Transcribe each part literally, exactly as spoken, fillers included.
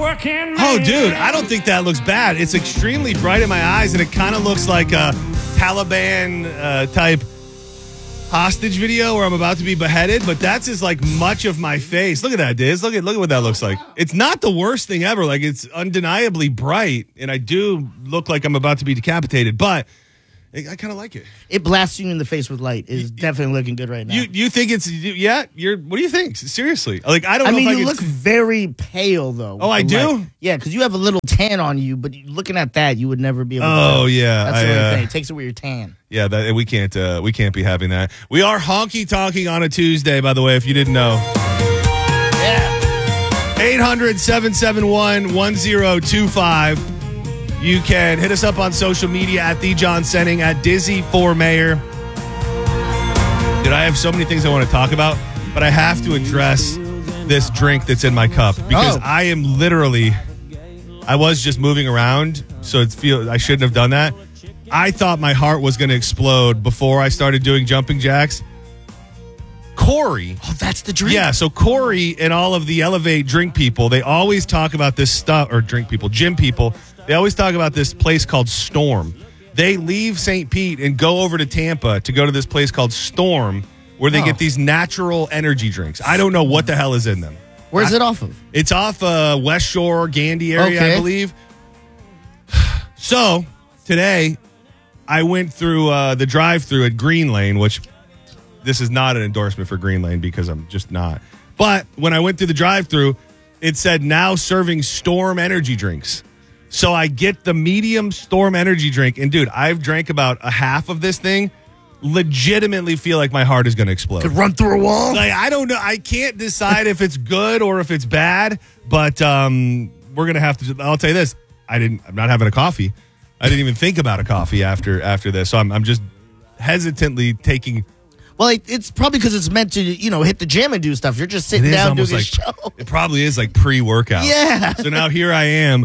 working man. Oh, dude, I don't think that looks bad. It's extremely bright in my eyes, and it kind of looks like a Taliban uh, type hostage video where I'm about to be beheaded, but that's as like much of my face. Look at that, Diz. Look at look at what that looks like. It's not the worst thing ever. Like, it's undeniably bright, and I do look like I'm about to be decapitated, but I, I kind of like it. It blasts you in the face with light. Is definitely looking good right now. You you think it's yeah? You're what do you think? Seriously, like I don't. I know mean, if I you could look very pale though. Oh, I with do? light. Yeah, because you have a little tan on you, but looking at that, you would never be able. to Oh, tell. yeah, that's I, the only uh, thing. It takes away your tan. Yeah, that we can't uh, we can't be having that. We are honky talking on a Tuesday, by the way, if you didn't know. Yeah. eight hundred, seven seven one, one zero two five. You can hit us up on social media at The John Senning, at Dizzy for Mayor. Dude, I have so many things I want to talk about, but I have to address this drink that's in my cup because Oh. I am literally, I was just moving around, so it feel I shouldn't have done that. I thought my heart was going to explode before I started doing jumping jacks. Corey. Oh, that's the drink. Yeah, so Corey and all of the Elevate drink people, they always talk about this stuff, or drink people, gym people, they always talk about this place called Storm. They leave Saint Pete and go over to Tampa to go to this place called Storm, where they Oh. get these natural energy drinks. I don't know what the hell is in them. Where's I- it off of? It's off uh, West Shore, Gandy area, Okay. I believe. So, today, I went through uh, the drive-thru at Green Lane, which this is not an endorsement for Green Lane because I'm just not. But when I went through the drive-thru, it said now serving Storm energy drinks. So I get the medium Storm energy drink. And, dude, I've drank about a half of this thing. Legitimately feel like my heart is going to explode. Could run through a wall. Like, I don't know. I can't decide if it's good or if it's bad, but um, we're going to have to. I'll tell you this. I didn't, I'm not having a coffee. I didn't even think about a coffee after after this. So I'm, I'm just hesitantly taking. Well, it, it's probably because it's meant to, you know, hit the gym and do stuff. You're just It sitting is down almost doing like, a show. it probably is like pre-workout. Yeah. So now here I am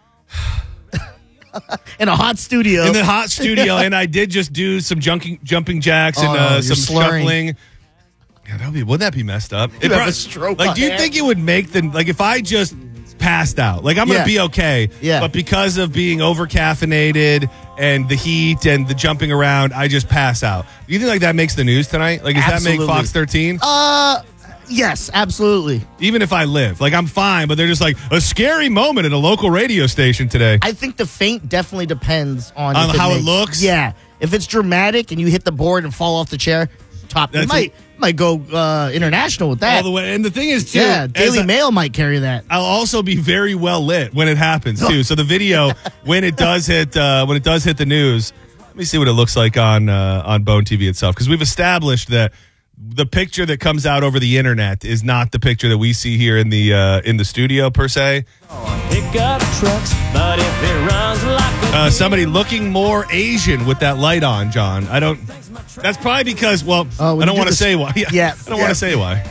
In a hot studio. in the hot studio, and I did just do some jumping, jumping jacks and Oh, uh, you're some slurring. shuffling. Yeah, that would be. Wouldn't that be messed up? You It have prob- a stroke Like, on do you air. think it would make the like if I just passed out? Like, I'm gonna Yeah. be okay. Yeah. But because of being over caffeinated and the heat and the jumping around, I just pass out. Do you think like that makes the news tonight? Like, does Absolutely. that make Fox thirteen? Uh, yes, absolutely. Even if I live, like I'm fine, but they're just like a scary moment at a local radio station today. I think the feint definitely depends on, On if how it makes- looks? Yeah, if it's dramatic and you hit the board and fall off the chair, top. That's It might might go uh, international with that. All the way. And the thing is, too, yeah, as Daily I- Mail might carry that. I'll also be very well lit when it happens too. So the video, when it does hit, uh, when it does hit the news, let me see what it looks like on uh, on Bone T V itself, because we've established that the picture that comes out over the internet is not the picture that we see here in the uh, in the studio per se. Pick up trucks, but if it runs like a Uh, somebody looking more Asian with that light on, John. I don't. That's probably because. Well, Oh, when I don't you want do to this- say why. Yeah, Yeah, I don't yeah. want to say why.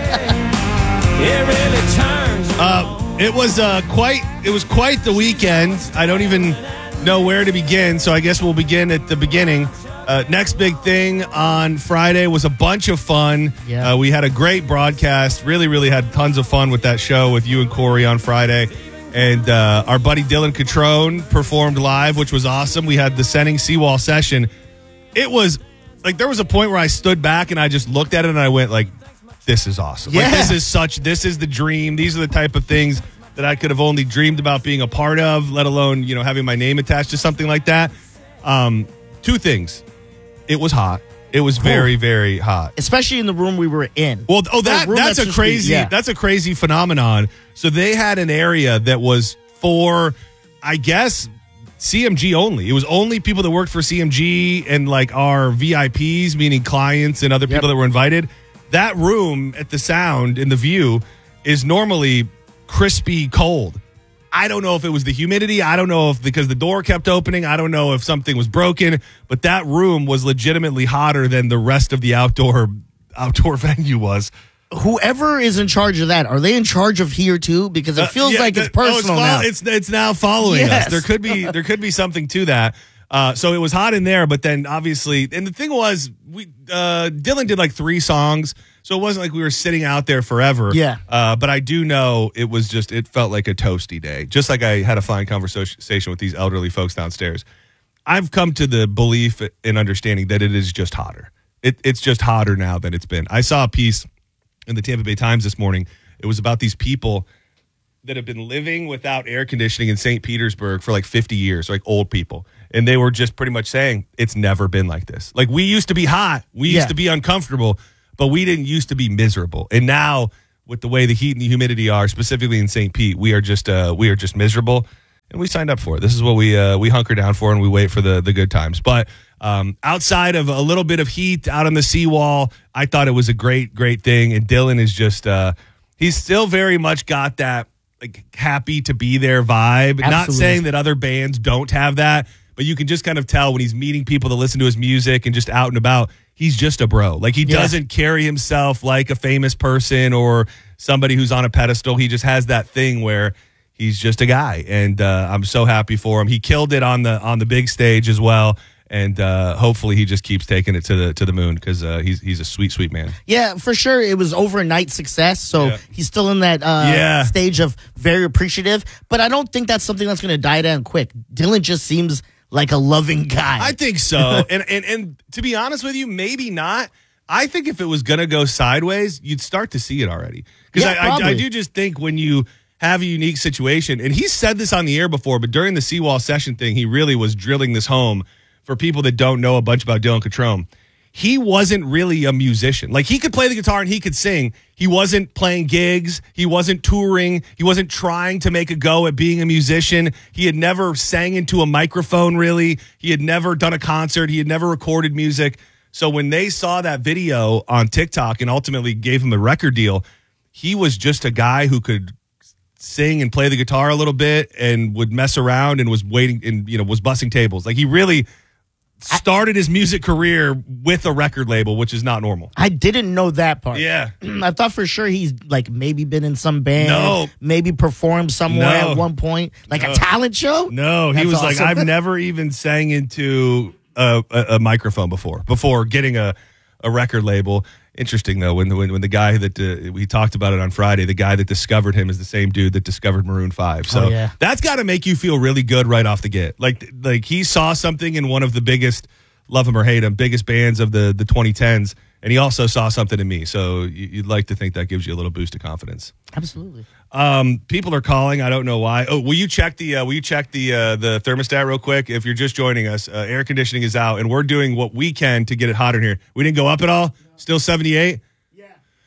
it really turns. Uh, it was uh, quite it was quite the weekend. I don't even know where to begin, so I guess we'll begin at the beginning. Uh, next big thing on Friday was a bunch of fun. Yeah. Uh, we had a great broadcast. Really, really had tons of fun with that show with you and Corey on Friday. And uh, our buddy Dylan Catrone performed live, which was awesome. We had the Senning Seawall session. It was like there was a point where I stood back and I just looked at it and I went like, this is awesome. Like, Yeah. this is such, this is the dream. These are the type of things that I could have only dreamed about being a part of, let alone, you know, having my name attached to something like that. Um, two things. It was hot. It was very, very hot. Especially in the room we were in. Well, oh, that room that's that's a just crazy be- yeah. that's a crazy phenomenon. So they had an area that was for, I guess, C M G only. It was only people that worked for C M G and like our V I Ps, meaning clients and other people Yep. that were invited. That room at the Sound in the View is normally crispy cold. I don't know if it was the humidity. I don't know if because the door kept opening. I don't know if something was broken, but that room was legitimately hotter than the rest of the outdoor outdoor venue was. Whoever is in charge of that, are they in charge of here too? Because it Uh, feels yeah, like it's that- oh, personal it's, now. fol- it's it's now following Yes. us. There could be there could be something to that. Uh, so it was hot in there, but then obviously, and the thing was, we uh, Dylan did like three songs, so it wasn't like we were sitting out there forever. Yeah. Uh, but I do know it was just, it felt like a toasty day, just like I had a fine conversation with these elderly folks downstairs. I've come to the belief and understanding that it is just hotter. It, it's just hotter now than it's been. I saw a piece in the Tampa Bay Times this morning. It was about these people that have been living without air conditioning in Saint Petersburg for like fifty years, like old people. And they were just pretty much saying it's never been like this. Like we used to be hot. We used Yeah. to be uncomfortable, but we didn't used to be miserable. And now with the way the heat and the humidity are, specifically in Saint Pete, we are just uh, we are just miserable. And we signed up for it. This is what we uh, we hunker down for, and we wait for the the good times. But um, outside of a little bit of heat out on the seawall, I thought it was a great, great thing. And Dylan is just uh, he's still very much got that like happy to be there vibe. Not Absolutely. saying that other bands don't have that, but you can just kind of tell when he's meeting people to listen to his music and just out and about, he's just a bro. Like he Yeah. doesn't carry himself like a famous person or somebody who's on a pedestal. He just has that thing where he's just a guy, and uh, I'm so happy for him. He killed it on the on the big stage as well, and uh, hopefully he just keeps taking it to the to the moon because uh, he's he's a sweet sweet man. Yeah, for sure. It was overnight success, so Yeah. he's still in that uh, Yeah. stage of very appreciative. But I don't think that's something that's going to die down quick. Dylan just seems like a loving guy. I think so, and and and to be honest with you, maybe not. I think if it was gonna go sideways, you'd start to see it already because Yeah, I, I I probably. do just think when you have a unique situation, and he's said this on the air before, but during the Seawall session thing, he really was drilling this home for people that don't know a bunch about Dylan Catrone. He wasn't really a musician. Like, he could play the guitar and he could sing. He wasn't playing gigs. He wasn't touring. He wasn't trying to make a go at being a musician. He had never sang into a microphone, really. He had never done a concert. He had never recorded music. So when they saw that video on TikTok and ultimately gave him a record deal, he was just a guy who could sing and play the guitar a little bit and would mess around and was waiting and, you know, was busting tables. Like, he really started his music career with a record label, which is not normal. I didn't know that part. Yeah. I thought for sure he's like maybe been in some band, No. maybe performed somewhere No. at one point, like No. a talent show. No, he That's was like, awesome. I've never even sang into a, a, a microphone before, before getting a, a record label. Interesting, though, when the, when, when the guy that uh, we talked about it on Friday, the guy that discovered him is the same dude that discovered Maroon five. So Oh, yeah. that's got to make you feel really good right off the get. Like, like he saw something in one of the biggest, love him or hate him, biggest bands of the, the twenty tens, and he also saw something in me. So you- you'd like to think that gives you a little boost of confidence. Absolutely. Um, people are calling. I don't know why. Oh, will you check the uh, will you check the uh, the thermostat real quick? If you're just joining us, uh, air conditioning is out, and we're doing what we can to get it hotter in here. We didn't go up at all. Still seventy-eight. Yeah.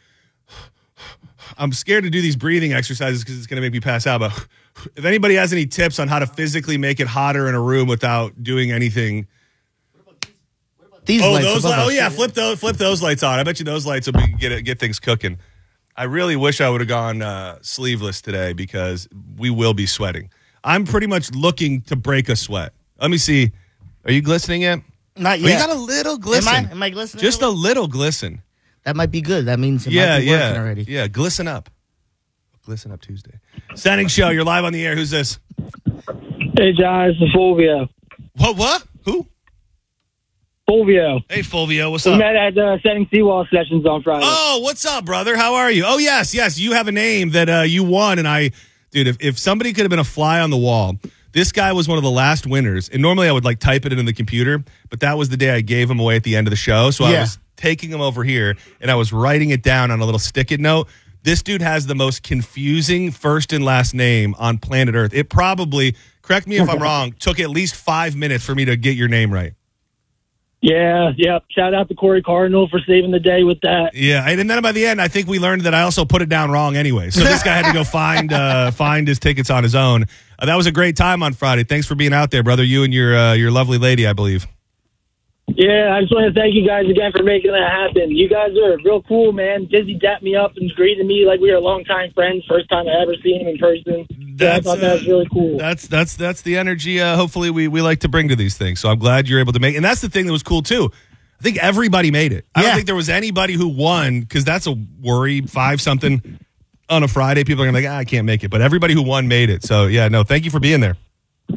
I'm scared to do these breathing exercises because it's going to make me pass out. But if anybody has any tips on how to physically make it hotter in a room without doing anything. These Oh, lights those above li- oh us. yeah, flip those flip those lights on. I bet you those lights will be, get it, get things cooking. I really wish I would have gone uh, sleeveless today because we will be sweating. I'm pretty much looking to break a sweat. Let me see. Are you glistening yet? Not Oh, you yet. got a little glisten. Am I? Am I glistening? Just a little glisten. That might be good. That means it Yeah, might be yeah, working already. yeah. Glisten up. Glisten up Tuesday. Standing show. You're live on the air. Who's this? Hey, John, it's Fulvio. What? What? Who? Fulvio. Hey, Fulvio. What's We up? met at uh, Setting Seawall sessions on Friday. Oh, what's up, brother? How are you? Oh, yes, yes. You have a name that uh, you won, and I, dude, if, if somebody could have been a fly on the wall, this guy was one of the last winners. And normally I would like type it into the computer, but that was the day I gave him away at the end of the show. So I Yeah. was taking him over here, and I was writing it down on a little stick-it note. This dude has the most confusing first and last name on planet Earth. It probably, correct me if I'm wrong, took at least five minutes for me to get your name right. Yeah, yep. Shout out to Corey Cardinal for saving the day with that. Yeah, and then by the end, I think we learned that I also put it down wrong anyway. So this guy had to go find uh, find his tickets on his own. Uh, that was a great time on Friday. Thanks for being out there, brother. You and your uh, your lovely lady, I believe. Yeah, I just want to thank you guys again for making that happen. You guys are real cool, man. Dizzy dapped me up and greeted me like we were longtime friends. First time I ever seen him in person. So I thought that was really cool. That's that's that's the energy. Uh, hopefully, we we like to bring to these things. So I'm glad you're able to make. And that's the thing that was cool too. I think everybody made it. I don't Yeah. think there was anybody who won because that's a worry. Five something on a Friday, people are gonna be like, ah, I can't make it. But everybody who won made it. So yeah, no, thank you for being there.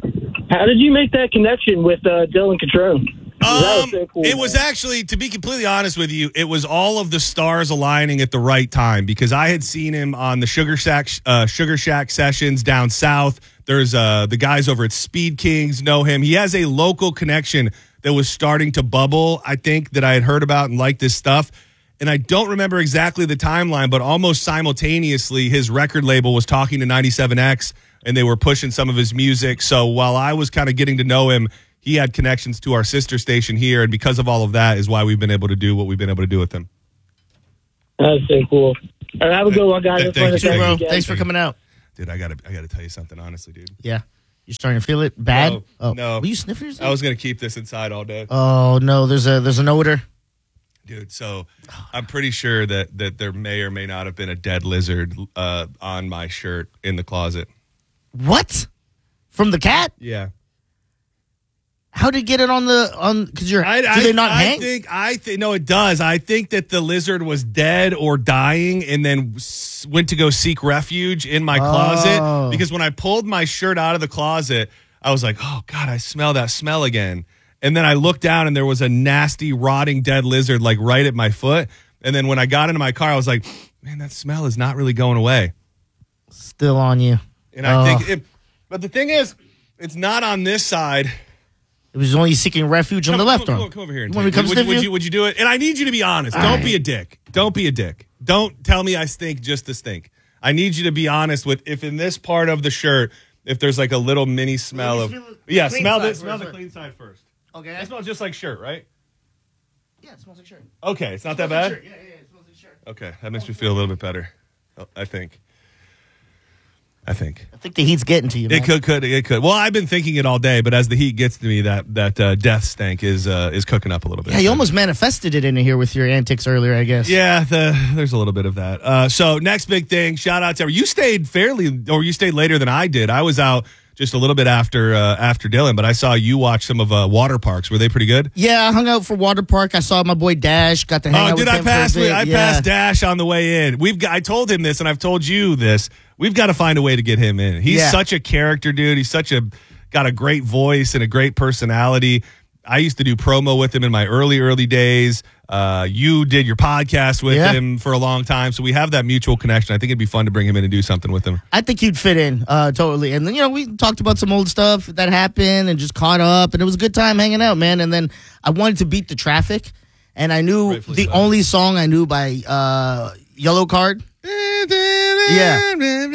How did you make that connection with uh, Dylan Catrone? That was Um, so cool, it was man. actually, to be completely honest with you, it was all of the stars aligning at the right time because I had seen him on the Sugar Shack, uh, Sugar Shack sessions down south. There's uh, the guys over at Speed Kings know him. He has a local connection that was starting to bubble, I think, that I had heard about and liked this stuff. And I don't remember exactly the timeline, but almost simultaneously, his record label was talking to ninety-seven X and they were pushing some of his music. So while I was kind of getting to know him, he had connections to our sister station here. And because of all of that is why we've been able to do what we've been able to do with him. That's so cool. All right, have a good one, guys. Thank Just wanted you, to thank bro. you again. Thanks for coming out. Dude, I gotta I gotta tell you something, honestly, dude. Yeah. You starting to feel it bad? No, oh, no. Were you sniffing yourself? I was gonna keep this inside all day. Oh no, there's a there's an odor. Dude, so I'm pretty sure that that there may or may not have been a dead lizard uh, on my shirt in the closet. What? From the cat? Yeah. How did it get it on the on? Because you're I, do I, they not I hang? think I think no, it does. I think that the lizard was dead or dying, and then s- went to go seek refuge in my Oh. closet. Because when I pulled my shirt out of the closet, I was like, "Oh God, I smell that smell again." And then I looked down, and there was a nasty, rotting, dead lizard like right at my foot. And then when I got into my car, I was like, "Man, that smell is not really going away." Still on you. And I Oh. think, it, but the thing is, it's not on this side. It was only seeking refuge on Come the on, left come on, arm. Come over here. And You want me take- to come would, sniff would you? you? Would you do it? And I need you to be honest. All Don't right. be a dick. Don't be a dick. Don't tell me I stink just to stink. I need you to be honest with if in this part of the shirt, if there's like a little mini smell of Let me smell the yeah, clean smell side the smell first, the right? clean side first. Okay. It smells just like shirt, right? Yeah, it smells like shirt. Okay, it's not that bad. Yeah, yeah, it smells like shirt. Okay, that makes me feel a little bit better. I think. I think. I think the heat's getting to you, man. It could, could, it could. Well, I've been thinking it all day, but as the heat gets to me, that that uh, death stank is uh, is cooking up a little bit. Yeah, you almost manifested it in here with your antics earlier, I guess. Yeah, the, there's a little bit of that. Uh, so next big thing, shout out to you. Stayed fairly, or you stayed later than I did. I was out just a little bit after uh, after Dylan, but I saw you watch some of uh, water parks. Were they pretty good? Yeah, I hung out for Water Park. I saw my boy Dash. Got to hang Oh, out dude, with I him for a passed. bit. I Yeah. passed Dash on the way in. We've got. I told him this, and I've told you this. We've got to find a way to get him in. He's Yeah. such a character, dude. He's such a got a great voice and a great personality. I used to do promo with him in my early, early days. Uh, you did your podcast with Yeah. him for a long time, so we have that mutual connection. I think it'd be fun to bring him in and do something with him. I think you'd fit in uh, totally. And then, you know, we talked about some old stuff that happened and just caught up. And it was a good time hanging out, man. And then I wanted to beat the traffic. And I knew Rightfully the so. only song I knew by uh, Yellow Card. Yeah.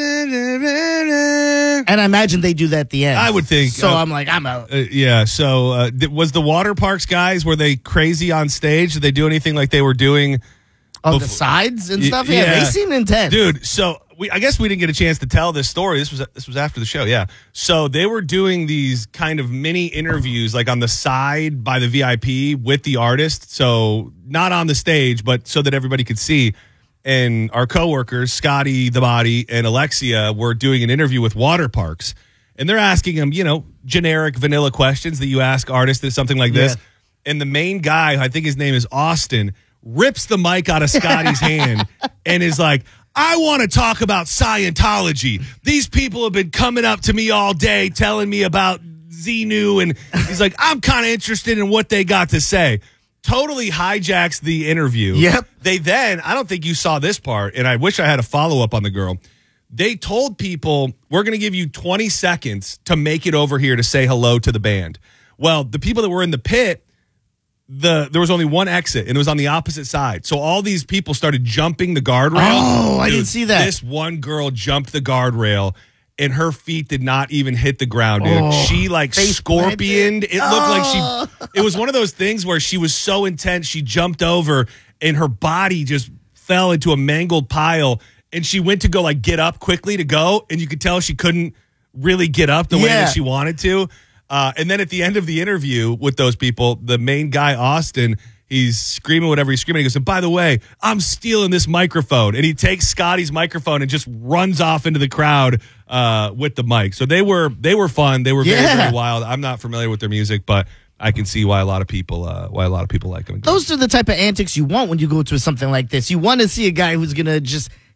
And I imagine they do that at the end. I would think, So uh, I'm like, I'm out. Uh, yeah. So, uh, th- was the water parks guys? Were they crazy on stage? Did they do anything like they were doing, Of the befo- sides and Y- stuff? Yeah, yeah. they seemed intense. dude? So we, I guess we didn't get a chance to tell this story. This was this was after the show. Yeah. So they were doing these kind of mini interviews, like on the side by the V I P with the artist. So not on the stage, but so that everybody could see. And our coworkers, Scotty the Body and Alexia, were doing an interview with Water Parks. And they're asking them, you know, generic vanilla questions that you ask artists, something like this. Yeah. And the main guy, I think his name is Austin, rips the mic out of Scotty's hand and is like, I want to talk about Scientology. These people have been coming up to me all day telling me about Xenu. And he's like, I'm kind of interested in what they got to say. Totally hijacks the interview. Yep. They then, I don't think you saw this part, and I wish I had a follow up on the girl. They told people, we're going to give you twenty seconds to make it over here to say hello to the band. Well, the people that were in the pit, the there was only one exit, and it was on the opposite side. So all these people started jumping the guardrail. Oh, I didn't see that. This one girl jumped the guardrail, and her feet did not even hit the ground, dude. Oh, she like face scorpioned. planted. It looked like Oh. she. It was one of those things where she was so intense, she jumped over, and her body just fell into a mangled pile. And she went to go like get up quickly to go, and you could tell she couldn't really get up the way Yeah. that she wanted to. Uh, and then at the end of the interview with those people, the main guy, Austin, he's screaming whatever he's screaming. He goes, and by the way, I'm stealing this microphone. And he takes Scotty's microphone and just runs off into the crowd uh, with the mic. So they were they were fun. They were very, Yeah. very wild. I'm not familiar with their music, but I can see why a lot of people uh, why a lot of people like them. Those are the type of antics you want when you go to something like this. You want to see a guy who's going to just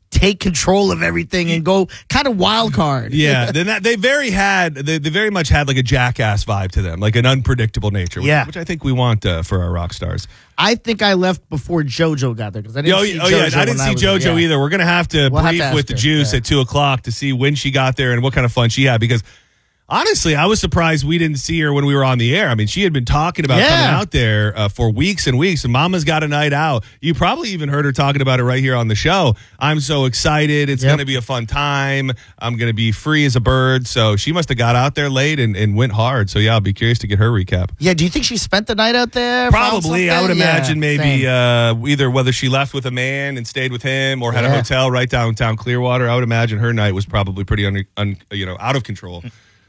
take control of everything and go kind of wild card. Yeah, then that, they very had they, they very much had like a Jackass vibe to them, like an unpredictable nature. Which, Yeah. which I think we want uh, for our rock stars. I think I left before JoJo got there because I didn't Oh, see oh JoJo. yeah, I didn't when see was JoJo there. Yeah. either. We're gonna have to We'll have brief to with ask the her, Juice yeah. at two o'clock to see when she got there and what kind of fun she had. Because honestly, I was surprised we didn't see her when we were on the air. I mean, she had been talking about Yeah. coming out there uh, for weeks and weeks. And Mama's got a night out. You probably even heard her talking about it right here on the show. I'm so excited. It's Yep. going to be a fun time. I'm going to be free as a bird. So she must have got out there late and, and went hard. So yeah, I'll be curious to get her recap. Yeah, do you think she spent the night out there? found Probably, I would something? Yeah, imagine maybe same. uh, either whether she left with a man and stayed with him, or had a Yeah. hotel right downtown Clearwater. I would imagine her night was probably pretty un, un, you know out of control,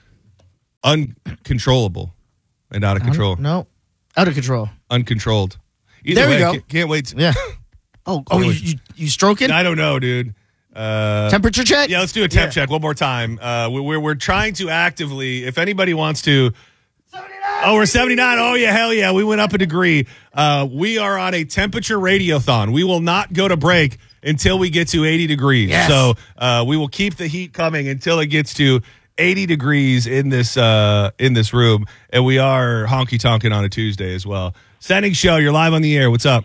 uncontrollable, and out of control, No, out of control. uncontrolled. Either There we way, go. Can't, can't wait. To, Yeah. Oh, oh, you, you, you stroking? I don't know, dude. Uh, Temperature check? yeah, let's do a temp Yeah. check one more time. Uh, we, we're we're trying to actively, if anybody wants to. Oh, we're seventy-nine. Oh, yeah, hell yeah. We went up a degree. Uh, we are on a temperature radiothon. We will not go to break until we get to eighty degrees. Yes. So uh, we will keep the heat coming until it gets to eighty degrees in this uh, in this room. And we are honky tonking on a Tuesday as well. Sending show. You're live on the air. What's up?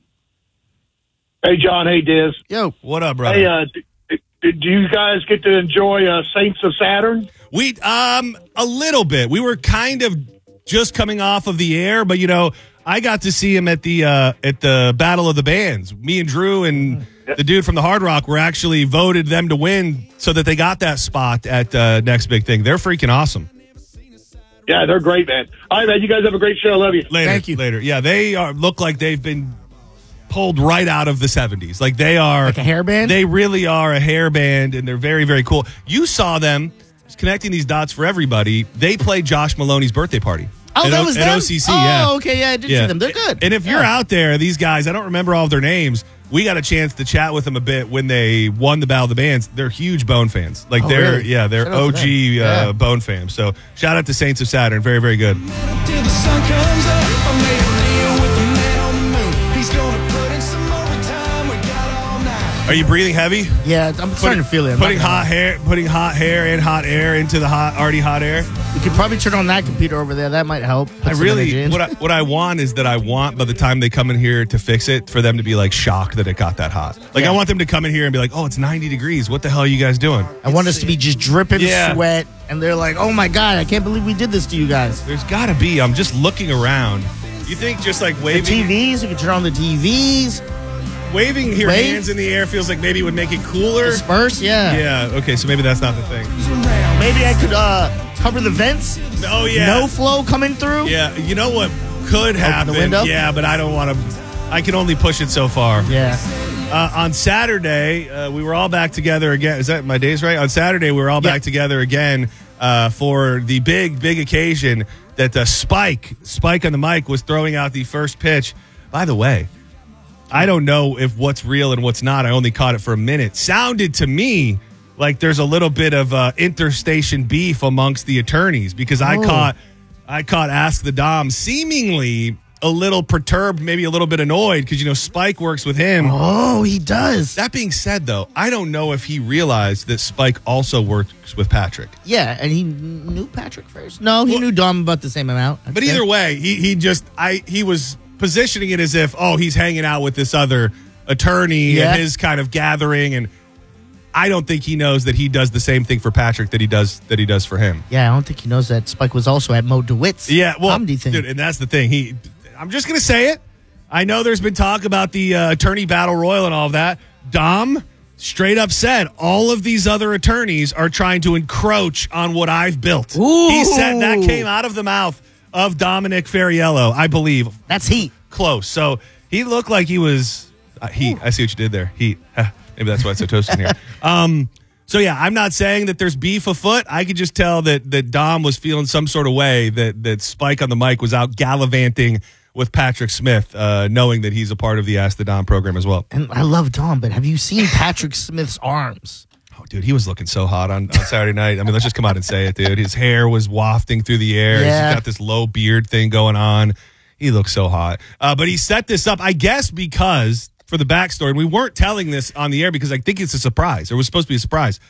Hey, John. Hey, Diz. Yo, What up, brother? Hey, uh, d- d- do you guys get to enjoy uh, Saints of Saturn? We um a little bit. We were kind of just coming off of the air, but you know, I got to see him at the uh, at the Battle of the Bands. Me and Drew and the dude from the Hard Rock were actually voted them to win, so that they got that spot at uh, Next Big Thing. They're freaking awesome. Yeah, they're great, man. All right, man. You guys have a great show. Love you. Later, Thank you. later. Yeah, they are look like they've been pulled right out of the seventies. Like they are Like a hair band? They really are a hair band, and they're very, very cool. You saw them just connecting these dots for everybody. They played Josh Maloney's birthday party. Oh, at that O- was at them? O C C. Oh, yeah. okay, yeah, I did see them. They're good. And if you're Yeah. out there, these guys, I don't remember all of their names. We got a chance to chat with them a bit when they won the Battle of the Bands. They're huge Bone fans. Like Oh, they're really? yeah, they're Shout out to O G them. uh, Yeah. Bone fans. So shout out to Saints of Saturn. Very, very good. Till the sun comes up, I made a deal with the man on the moon. He's gonna put in some overtime. We got all night. Are you breathing heavy? Yeah, I'm starting to feel it. I'm Putting not gonna hot hair, putting hot hair and hot air into the hot, already hot air. lie. You could probably turn on that computer over there. That might help. Put I some energy really, in. what I, what I want is that I want by the time they come in here to fix it, for them to be like shocked that it got that hot. Like Yeah. I want them to come in here and be like, "Oh, it's ninety degrees. What the hell are you guys doing?" I want us to be just dripping Yeah. sweat, and they're like, "Oh my god, I can't believe we did this to you guys." There's got to be. I'm just looking around. You think just like The waving, T Vs, you can turn on the T Vs. waving your Wave? hands in the air feels like maybe it would make it cooler. Disperse, yeah. Yeah. Okay. So maybe that's not the thing. Maybe I could uh, cover the vents. Oh yeah. No flow coming through. Yeah. You know what could happen? window? Yeah, but I don't want to. I can only push it so far. Yeah. Uh, on Saturday, uh, we were all back together again. Is that my days right? On Saturday, we were all Yeah. back together again uh, for the big, big occasion that uh, Spike, Spike on the mic, was throwing out the first pitch. By the way, I don't know if what's real and what's not. I only caught it for a minute. Sounded to me like there's a little bit of uh, interstation beef amongst the attorneys, because I Oh. caught, I caught Ask the Dom seemingly a little perturbed, maybe a little bit annoyed, because you know Spike works with him. Oh, he does. That being said, though, I don't know if he realized that Spike also works with Patrick. Yeah, and he knew Patrick first. No, he Well- knew Dom about the same amount. I'd But say. either way, he he just I he was positioning it as if, oh, he's hanging out with this other attorney Yeah. and his kind of gathering, and I don't think he knows that he does the same thing for Patrick that he does that he does for him. Yeah, I don't think he knows that Spike was also at Mo DeWitt's Yeah, well, comedy thing. dude, and that's the thing. He, I'm just gonna say it. I know there's been talk about the uh, attorney battle royal and all of that. Dom straight up said all of these other attorneys are trying to encroach on what I've built. Ooh. He said that came out of the mouth of Dominic Ferriello, I believe. That's heat. Close. So he looked like he was uh, heat. I see what you did there. Heat. Maybe that's why it's so toasty in here. Um, so yeah, I'm not saying that there's beef afoot. I could just tell that that Dom was feeling some sort of way that that Spike on the mic was out gallivanting with Patrick Smith, uh, knowing that he's a part of the Ask the Dom program as well. And I love Dom, but have you seen Patrick Smith's arms? Oh, dude, he was looking so hot on, on Saturday night. I mean, let's just come out and say it, dude. His hair was wafting through the air. Yeah. He's got this low beard thing going on. He looks so hot. Uh, but he set this up, I guess, because for the backstory, and we weren't telling this on the air because I think it's a surprise. It was supposed to be a surprise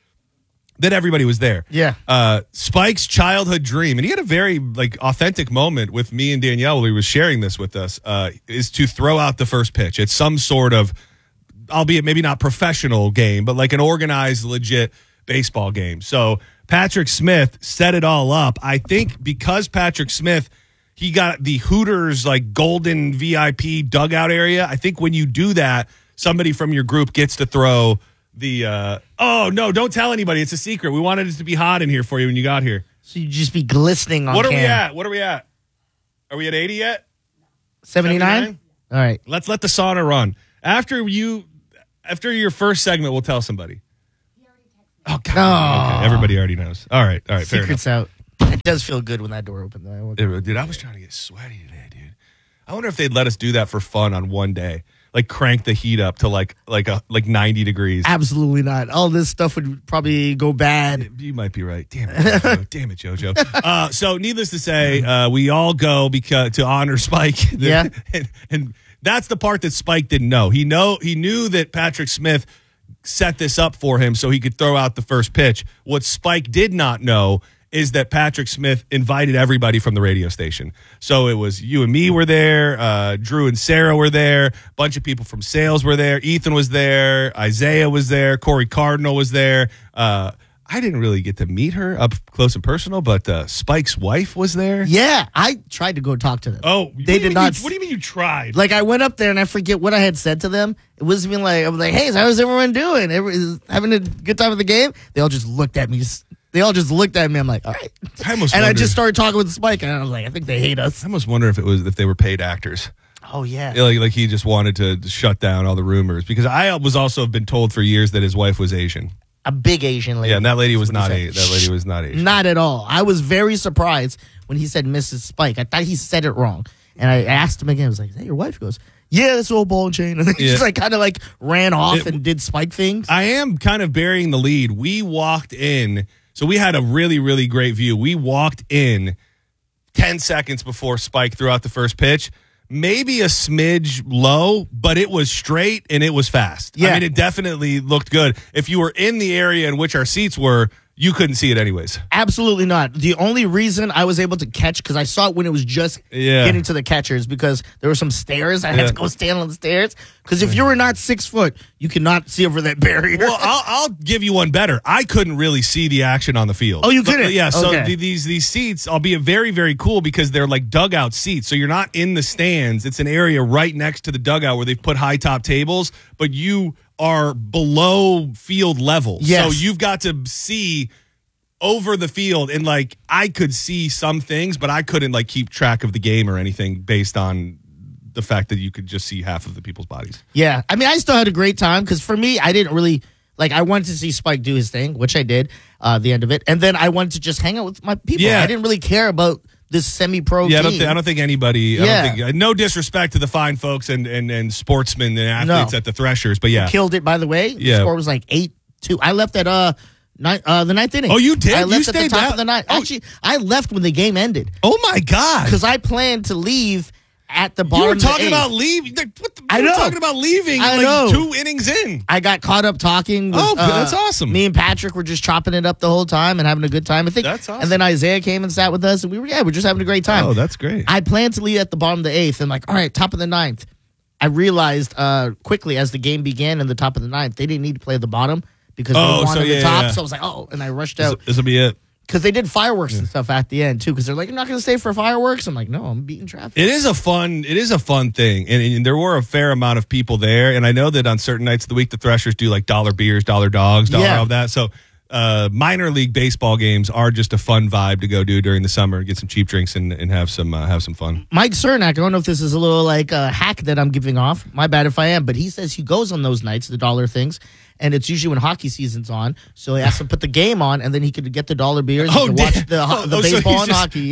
that everybody was there. Yeah. Uh, Spike's childhood dream, and he had a very like authentic moment with me and Danielle while he was sharing this with us, uh, is to throw out the first pitch. It's some sort of, albeit maybe not professional game, but like an organized, legit baseball game. So Patrick Smith set it all up. I think because Patrick Smith, he got the Hooters like golden V I P dugout area. I think when you do that, somebody from your group gets to throw the uh oh no, don't tell anybody, it's a secret. We wanted it to be hot in here for you when you got here. So you just be glistening on What are cam. we at? What are we at? Are we at eighty yet? seventy-nine? All right. Let's let the sauna run. After you after your first segment, we'll tell somebody. Oh god. Oh. Okay, everybody already knows. All right, all right, fair enough. Secret's out. It does feel good when that door opened, though. Dude, I was trying to get sweaty today, dude. I wonder if they'd let us do that for fun on one day. Like crank the heat up to like like a like ninety degrees. Absolutely not. All this stuff would probably go bad. You might be right. Damn it, Jojo. Damn it, JoJo. Uh, so, needless to say, uh, we all go because to honor Spike. Yeah, and, and that's the part that Spike didn't know. He know he knew that Patrick Smith set this up for him so he could throw out the first pitch. What Spike did not know is that Patrick Smith invited everybody from the radio station. So it was you and me were there, uh, Drew and Sarah were there, a bunch of people from sales were there, Ethan was there, Isaiah was there, Corey Cardinal was there. Uh, I didn't really get to meet her up close and personal, but uh, Spike's wife was there. Yeah, I tried to go talk to them. Oh, they what do you did mean not. You, what do you mean you tried? Like, I went up there and I forget what I had said to them. It was being like, I was like, hey, how's everyone doing? Every, having a good time at the game? They all just looked at me. Just, they all just looked at me. I'm like, all right. I almost and I wondered- just started talking with Spike, and I was like, I think they hate us. I almost wonder if it was if they were paid actors. Oh, yeah. Like, like he just wanted to shut down all the rumors, because I was also been told for years that his wife was Asian. A big Asian lady. Yeah, and that lady was That's not what he a said. that lady was not Asian. Not at all. I was very surprised when he said Missus Spike. I thought he said it wrong. And I asked him again. I was like, is that your wife? He goes, yeah, that's old ball and chain. And then he Yeah. just like kind of like ran off It- and did Spike things. I am kind of burying the lead. We walked in, so we had a really, really great view. We walked in ten seconds before Spike threw out the first pitch. Maybe a smidge low, but it was straight and it was fast. I Yeah. mean, it definitely looked good. If you were in the area in which our seats were, you couldn't see it anyways. Absolutely not. The only reason I was able to catch, because I saw it when it was just Yeah. getting to the catchers, because there were some stairs. I had Yeah. to go stand on the stairs. Because if you were not six foot, you cannot see over that barrier. Well, I'll, I'll give you one better. I couldn't really see the action on the field. Oh, you But, couldn't? yeah. So Okay. the, these these seats, albeit very very cool, because they're like dugout seats. So you're not in the stands. It's an area right next to the dugout where they've put high top tables, but you are below field level. Yes. So you've got to see over the field, and like I could see some things, but I couldn't like keep track of the game or anything based on the fact that you could just see half of the people's bodies. Yeah, I mean, I still had a great time, because for me, I didn't really like. I wanted to see Spike do his thing, which I did. Uh, the end of it, and then I wanted to just hang out with my people. Yeah. I didn't really care about this semi-pro. Yeah, I don't, team. think, I don't think anybody. I Yeah. don't think, no disrespect to the fine folks and and, and sportsmen and athletes No. at the Threshers, but yeah. Killed it. By the way, the Yeah. score was like eight two. I left at uh. Ninth, uh, the ninth inning. Oh, you did? I You left at the stayed top down? of the ninth. Oh. Actually, I left when the game ended, Oh my God! because I planned to leave at the You bottom. were of the talking eighth. about leaving. What the, you I were know. talking about leaving I like know. two innings in. I got caught up talking. With, Oh, uh, that's awesome. Me and Patrick were just chopping it up the whole time and having a good time. I think. That's awesome. And then Isaiah came and sat with us, and we were yeah, we're just having a great time. Oh, that's great. I planned to leave at the bottom of the eighth, and like, all right, top of the ninth. I realized uh, quickly as the game began in the top of the ninth, they didn't need to play the bottom because Oh, they wanted so yeah, the top. yeah. So I was like, oh, and I rushed This, out this will be it. because they did fireworks and stuff at the end too. Because they're like, you're not going to stay for fireworks. I'm like, no, I'm beating traffic. It is a fun. It is a fun thing, and, and there were a fair amount of people there. And I know that on certain nights of the week, the Threshers do like dollar beers, dollar dogs, dollar Yeah. all of that. So uh, minor league baseball games are just a fun vibe to go do during the summer. Get some cheap drinks and, and have some uh, have some fun. Mike Cernak, I don't know if this is a little like a hack that I'm giving off. My bad if I am, but he says he goes on those nights, the dollar things, and it's usually when hockey season's on. So he has to put the game on, and then he could get the dollar beers Oh, and damn. watch the, ho- Oh, the oh, so baseball he's and just- hockey.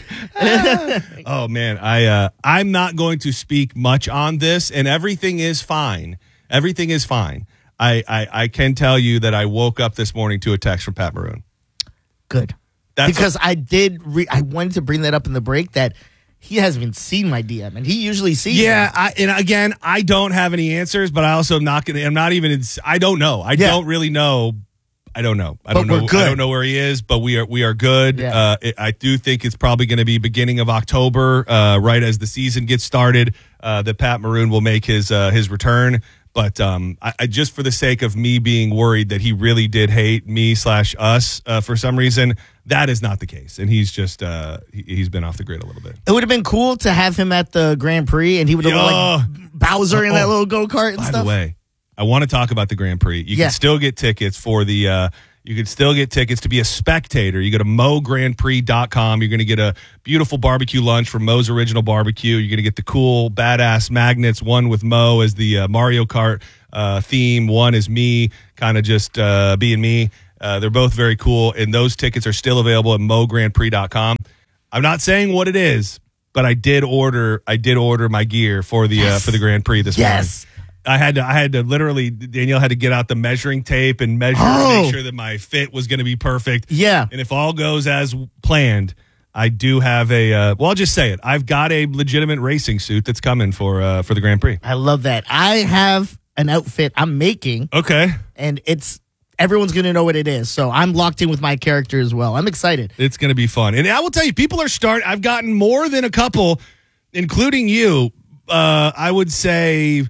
Yeah. Oh man, I uh, I'm not going to speak much on this, and everything is fine. Everything is fine. I, I, I can tell you that I woke up this morning to a text from Pat Maroon. Good. That's because I did. Re- I wanted to bring that up in the break that he hasn't even seen my D M, and he usually sees. Yeah, them. I, and again, I don't have any answers, but I also am not gonna. I'm not even. I don't know. I Yeah. don't really know. I don't know. I But don't know. we're good. I don't know where he is, but we are we are good. Yeah. Uh, it, I do think it's probably going to be beginning of October, uh, right as the season gets started. Uh, that Pat Maroon will make his uh, his return. But um, I, I just for the sake of me being worried that he really did hate me slash us uh, for some reason, that is not the case, and he's just uh, he, he's been off the grid a little bit. It would have been cool to have him at the Grand Prix, and he would have Yo. like Bowser in that Oh, little go kart and By stuff. the way, I want to talk about the Grand Prix. You Yeah. can still get tickets for the. Uh, you can still get tickets to be a spectator. You go to mo grand prix dot com. You're going to get a beautiful barbecue lunch from Mo's Original Barbecue. You're going to get the cool, badass magnets. One with Mo as the uh, Mario Kart uh, theme. One is me, kind of just uh, being me. Uh, they're both very cool, and those tickets are still available at mo grand prix dot com. I'm not saying what it is, but I did order. I did order my gear for the uh, for the Grand Prix this morning. Yes. I had to, I had to literally, Danielle had to get out the measuring tape and measure Oh. to make sure that my fit was going to be perfect. Yeah. And if all goes as planned, I do have a, uh, well, I'll just say it. I've got a legitimate racing suit that's coming for, uh, for the Grand Prix. I love that. I have an outfit I'm making, Okay. and it's everyone's going to know what it is. So I'm locked in with my character as well. I'm excited. It's going to be fun. And I will tell you, people are starting, I've gotten more than a couple, including you, uh, I would say,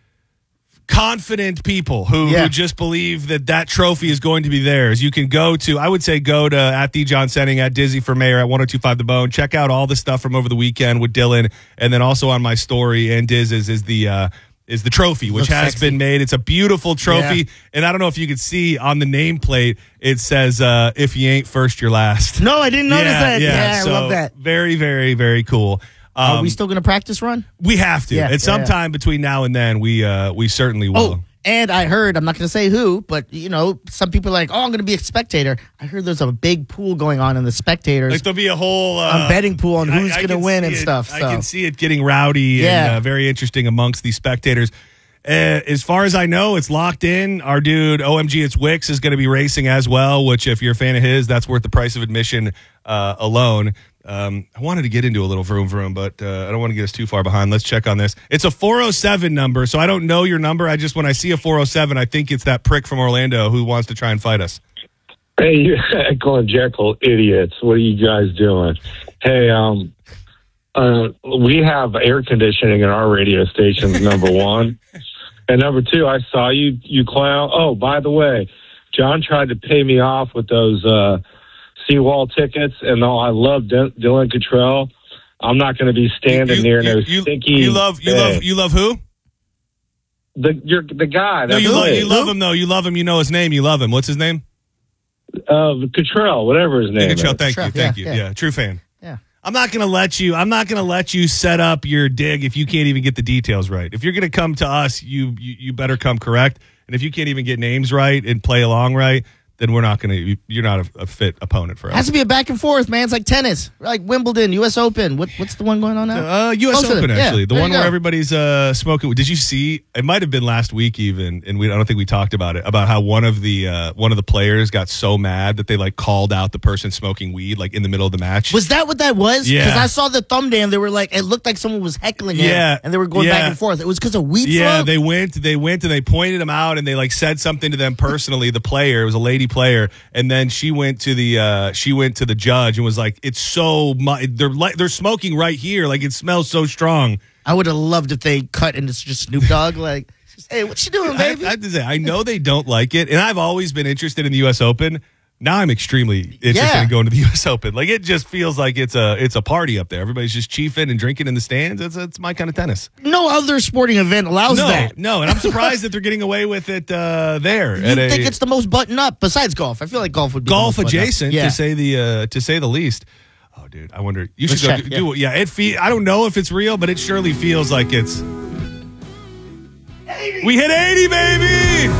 confident people who, Yeah. who just believe that that trophy is going to be theirs. You can go to, I would say, go to at the John Senning, at Dizzy for Mayor, at ten twenty-five The Bone. Check out all the stuff from over the weekend with Dylan, and then also on my story and Diz's is the uh, is the trophy, which Looks has sexy. been made. It's a beautiful trophy, Yeah. and I don't know if you could see on the nameplate, it says, uh, "If you ain't first, you're last." No, I didn't notice that. Yeah, I so love that. Very, very, very cool. Um, Are we still going to practice run? we have to. Yeah, At yeah, some yeah. time between now and then, we uh, we certainly will. Oh, and I heard, I'm not going to say who, but, you know, some people are like, oh, I'm going to be a spectator. I heard there's a big pool going on in the spectators. Like there'll be a whole uh, a betting pool on I- who's I going to can win see and it. stuff. I So. can see it getting rowdy and Yeah. uh, very interesting amongst these spectators. Uh, as far as I know, it's locked in. Our dude, O M G, it's Wix, is going to be racing as well, which if you're a fan of his, that's worth the price of admission uh, alone. Um, I wanted to get into a little vroom vroom, but uh, I don't want to get us too far behind. Let's check on this. It's a four oh seven number, so I don't know your number. I just, when I see a four oh seven, I think it's that prick from Orlando who wants to try and fight us. Hey, you Echo and Jekyll idiots. What are you guys doing? Hey, um, uh, we have air conditioning in our radio stations, number one. And number two, I saw you, you clown. Oh, by the way, John tried to pay me off with those uh, Seawall tickets, and though I love D- Dylan Cottrell, I'm not going to be standing You- near you- no you- stinky. You love, you bed. love, you love who? the you're the guy. No, That you, lo- plays. you love him though. You love him. You know his name. You love him. What's his name? uh, Cottrell, whatever his name. Nick Cho, is. thank you, Sure, thank yeah, you. yeah. Yeah, true fan. Yeah. I'm not gonna let you. I'm not gonna let you set up your dig if you can't even get the details right. If you're gonna come to us, you you, you better come correct. And if you can't even get names right and play along right, then we're not gonna. you- You're not a, a fit opponent for It has us. to be a back and forth, man. It's like tennis, like Wimbledon, U S Open. What, what's the one going on now? Uh, U S Most of Open, them, yeah. actually, the There one you where go. everybody's uh, smoking. Did you see? It might have been last week, even, and we. I don't think we talked about it. About how one of the uh, one of the players got so mad that they like called out the person smoking weed, like in the middle of the match. Was that what that was? Yeah. Because I saw the thumbnail. They were like, it looked like someone was heckling him. Yeah. And they were going Yeah. back and forth. It was because of weed Yeah, smoke? they went. They went and they pointed him out, and they like said something to them personally. The player, it was a lady player, and then she went to the uh, she went to the judge and was like, "It's so mu- they're like they're smoking right here. Like it smells so strong." I would have loved if they cut and it's just Snoop Dogg. Like, hey, what you doing, I, baby? I have to say, I know they don't like it, and I've always been interested in the U S Open. Now I'm extremely interested Yeah. in going to the U S Open. Like it just feels like it's a it's a party up there. Everybody's just chiefing and drinking in the stands. It's it's my kind of tennis. no other sporting event allows No, that. no, and I'm surprised that they're getting away with it uh, there. You at a- think it's the most button up besides golf? I feel like golf would be the golf most button up. adjacent Yeah. to say the uh, to say the least. Oh, dude, I wonder. You should Let's go check, do it. Yeah, it. Fe- I don't know if it's real, but it surely feels like it's. We hit eighty, baby.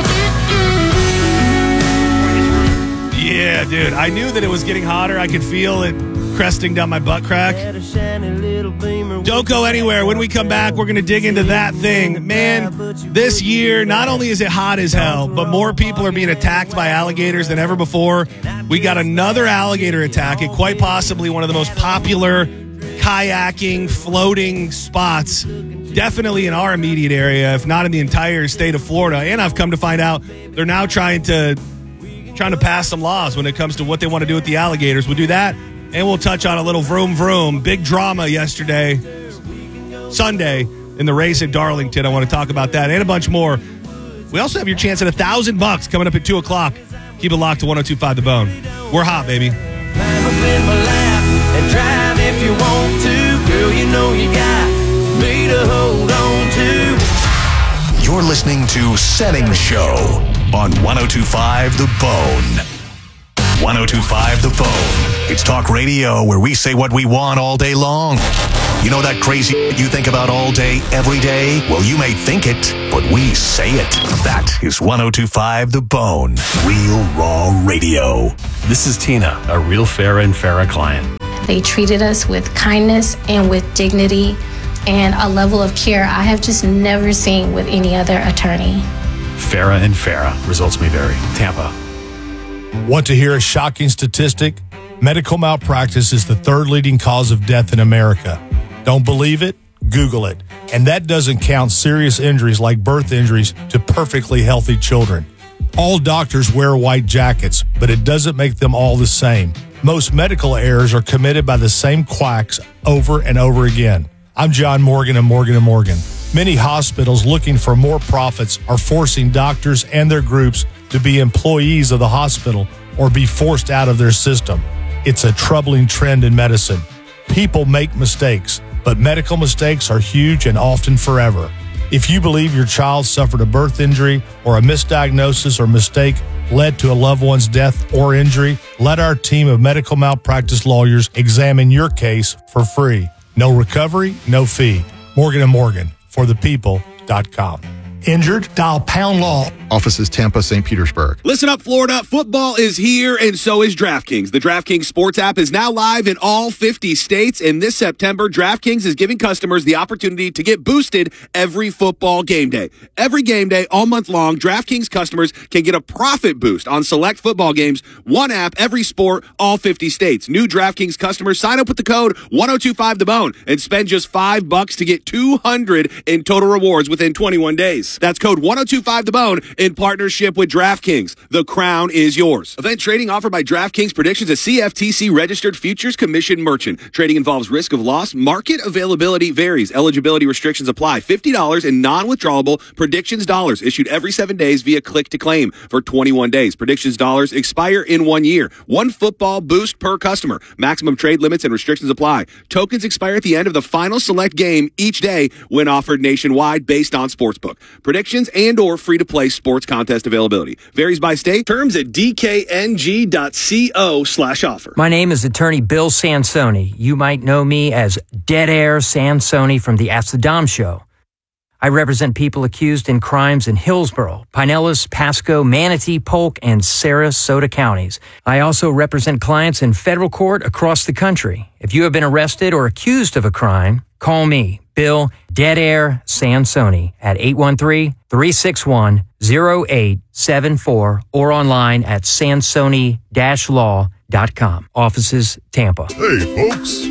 Yeah, dude. I knew that it was getting hotter. I could feel it cresting down my butt crack. Don't go anywhere. When we come back, we're going to dig into that thing. Man, this year, not only is it hot as hell, but more people are being attacked by alligators than ever before. We got another alligator attack, and quite possibly one of the most popular kayaking, floating spots, definitely in our immediate area, if not in the entire state of Florida. And I've come to find out they're now trying to trying to pass some laws when it comes to what they want to do with the alligators. We'll do that, and we'll touch on a little vroom vroom. Big drama yesterday, Sunday, in the race at Darlington. I want to talk about that and a bunch more. We also have your chance at a thousand bucks coming up at two o'clock. Keep it locked to one oh two point five The Bone. We're hot, baby. Climb up in my lap and drive if you want to. Girl, you know you got me to hold on to. You're listening to Setting Show on one oh two point five The Bone. one oh two point five The Bone. It's talk radio where we say what we want all day long. You know that crazy you think about all day, every day? Well, you may think it, but we say it. That is one oh two point five The Bone. Real Raw Radio. This is Tina, a real Farah and Farah client. They treated us with kindness and with dignity and a level of care I have just never seen with any other attorney. Farah and Farah. Results may vary. Tampa. Want to hear a shocking statistic? Medical malpractice is the third leading cause of death in America. Don't believe it? Google it. And that doesn't count serious injuries like birth injuries to perfectly healthy children. All doctors wear white jackets, but it doesn't make them all the same. Most medical errors are committed by the same quacks over and over again. I'm John Morgan of Morgan and Morgan. Many hospitals looking for more profits are forcing doctors and their groups to be employees of the hospital or be forced out of their system. It's a troubling trend in medicine. People make mistakes, but medical mistakes are huge and often forever. If you believe your child suffered a birth injury or a misdiagnosis or mistake led to a loved one's death or injury, let our team of medical malpractice lawyers examine your case for free. No recovery, no fee. Morgan and Morgan, for the people dot com. Injured? Dial pound law. Offices Tampa, Saint Petersburg. Listen up, Florida. Football is here, and so is DraftKings. The DraftKings Sports app is now live in all fifty states, and this September, DraftKings is giving customers the opportunity to get boosted every football game day. Every game day, all month long, DraftKings customers can get a profit boost on select football games. One app, every sport, all fifty states. New DraftKings customers sign up with the code one oh two five The Bone and spend just five bucks to get two hundred in total rewards within twenty-one days. That's code one oh two five The Bone in partnership with DraftKings. The crown is yours. Event trading offered by DraftKings Predictions, a C F T C registered futures commission merchant. Trading involves risk of loss. Market availability varies. Eligibility restrictions apply. fifty dollars in non-withdrawable Predictions dollars issued every seven days via click to claim for twenty-one days. Predictions dollars expire in one year. One football boost per customer. Maximum trade limits and restrictions apply. Tokens expire at the end of the final select game each day when offered nationwide based on Sportsbook. Predictions and or free-to-play sports contest availability. Varies by state. Terms at d k n g dot co slash offer. My name is attorney Bill Sansoni. You might know me as Dead Air Sansoni from the Ask the Dom Show. I represent people accused in crimes in Hillsborough, Pinellas, Pasco, Manatee, Polk, and Sarasota counties. I also represent clients in federal court across the country. If you have been arrested or accused of a crime, call me, Bill Dead Air Sansoni, at eight one three, three six one, zero eight seven four or online at sansoni dash law dot com. Offices, Tampa. Hey, folks.